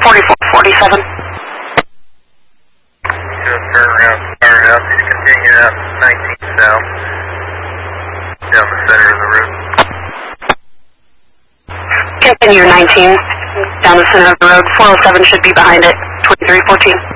4447. Just turn around, fire out. Just continue out 19 south. Down the center of the road. Continue 19 down the center of the road. 407 should be behind it. 2314.